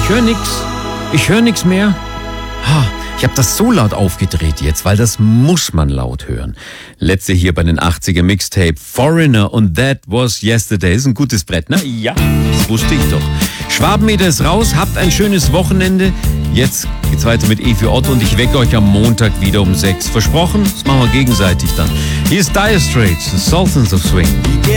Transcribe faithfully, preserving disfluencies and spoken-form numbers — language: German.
Ich höre nix. Ich höre nix mehr. Ha, ich habe das so laut aufgedreht jetzt, weil das muss man laut hören. Letzte hier bei den achtziger Mixtape Foreigner und That Was Yesterday. Ist ein gutes Brett, ne? Ja, das wusste ich doch. Schwabenmeter ist raus, habt ein schönes Wochenende. Jetzt geht's weiter mit E für Otto und ich wecke euch am Montag wieder um sechs. Versprochen? Das machen wir gegenseitig dann. Hier ist Dire Straits, Sultans of Swing.